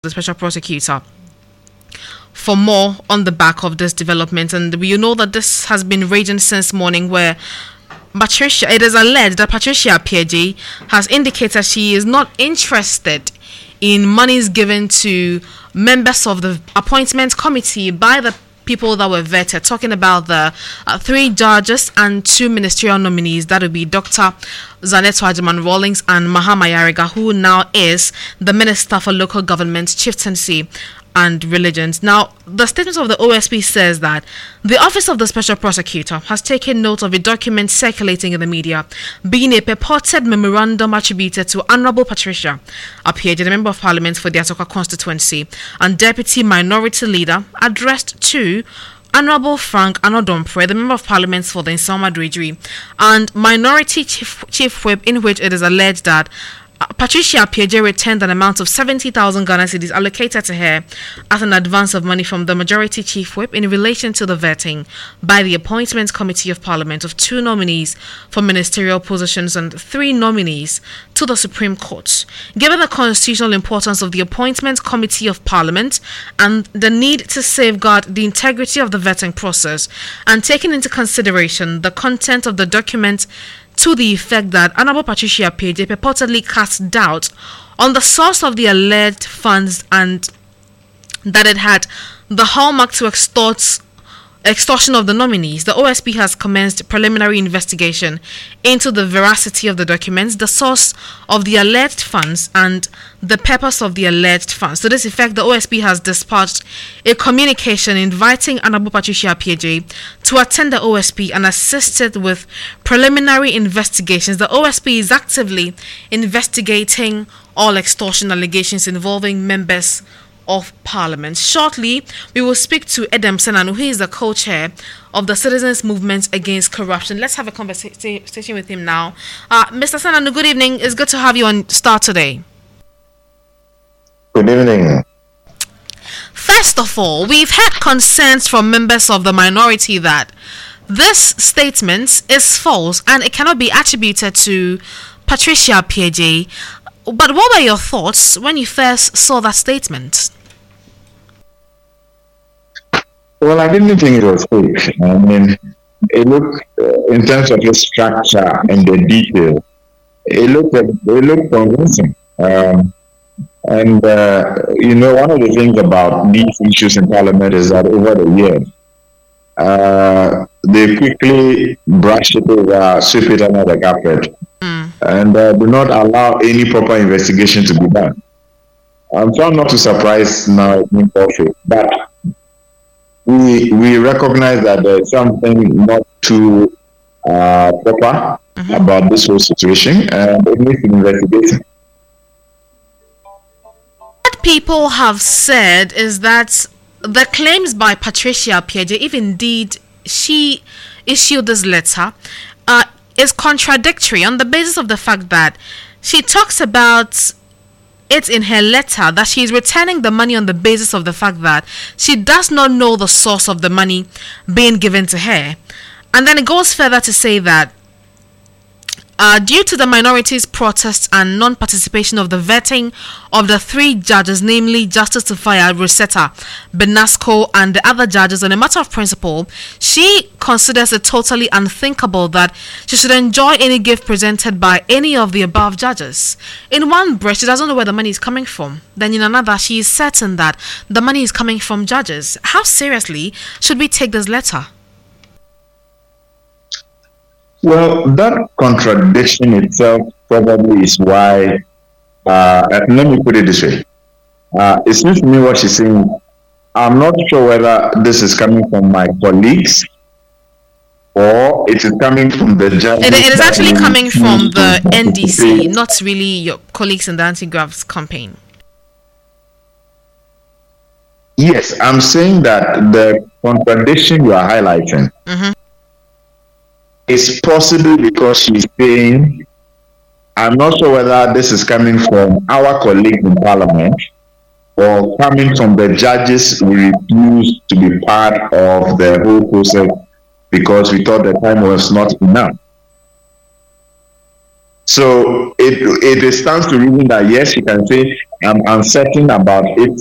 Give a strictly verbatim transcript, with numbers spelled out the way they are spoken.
the special prosecutor for more on the back of this development. And we know that this has been raging since morning, where Patricia, it is alleged that Patricia Appiagyei has indicated she is not interested in monies given to members of the appointment committee by the people that were vetted, talking about the uh, three judges and two ministerial nominees. That would be Doctor Zaneto Agyemang-Rawlings and Mahama Yariga, who now is the Minister for Local Government, Chieftaincy and Religions. Now, the statement of the O S P says that the Office of the Special Prosecutor has taken note of a document circulating in the media, being a purported memorandum attributed to Honourable Patricia Appiagyei, the Member of Parliament for the Asokwa constituency and Deputy Minority Leader, addressed to Honourable Frank Anodompre, the Member of Parliament for the Nsawam Addo-Edwiri, and Minority Chief, Chief Whip, in which it is alleged that Patricia Appiagyei returned an amount of seventy thousand Ghana cedis allocated to her as an advance of money from the Majority Chief Whip in relation to the vetting by the Appointments Committee of Parliament of two nominees for ministerial positions and three nominees to the Supreme Court. Given the constitutional importance of the Appointments Committee of Parliament and the need to safeguard the integrity of the vetting process, and taking into consideration the content of the document to the effect that Honourable Patricia Appiagyei purportedly cast doubt on the source of the alleged funds and that it had the hallmark to extort extortion of the nominees, the O S P has commenced preliminary investigation into the veracity of the documents, the source of the alleged funds, and the purpose of the alleged funds. To this effect, the O S P has dispatched a communication inviting Honourable Patricia Appiagyei to attend the O S P and assisted with preliminary investigations. The O S P is actively investigating all extortion allegations involving members of Parliament. Shortly, we will speak to Edem Senanu, who is the co-chair of the Citizens Movement Against Corruption. Let's have a conversation with him now. Uh, Mister Senanu, good evening. It's good to have you on Star today. Good evening. First of all, we've had concerns from members of the minority that this statement is false and it cannot be attributed to Patricia Appiagyei. But what were your thoughts when you first saw that statement? Well, I didn't think it was fake. I mean, it looked, uh, in terms of the structure and the detail, it looked, it looked convincing. Um, and, uh, you know, one of the things about these issues in Parliament is that over the years, uh, they quickly brush it over, sweep it under the carpet, mm. and uh, do not allow any proper investigation to be done. I'm trying not to surprise now in profit, but we we recognize that there's something not too uh, proper mm-hmm. about this whole situation, and it needs investigation. What people have said is that the claims by Patricia Appiagyei, if indeed she issued this letter, uh, is contradictory on the basis of the fact that she talks about it in her letter that she is returning the money on the basis of the fact that she does not know the source of the money being given to her. And then it goes further to say that Uh, due to the minority's protests and non-participation of the vetting of the three judges, namely Justice Tufaya, Rosetta, Benasco, and the other judges, on a matter of principle, she considers it totally unthinkable that she should enjoy any gift presented by any of the above judges. In one breath, she doesn't know where the money is coming from. Then in another, she is certain that the money is coming from judges. How seriously should we take this letter? Well, that contradiction itself probably is why, uh, let me put it this way. Uh, it seems to me what she's saying, I'm not sure whether this is coming from my colleagues or it is coming from the judges. It, it is actually coming from the N D C, not really your colleagues in the anti-grabs campaign. Yes, I'm saying that the contradiction you are highlighting mm-hmm. is possible because she's saying, I'm not sure whether this is coming from our colleagues in Parliament or coming from the judges who refused to be part of the whole process because we thought the time was not enough. So it it stands to reason that yes, you can say I'm uncertain about its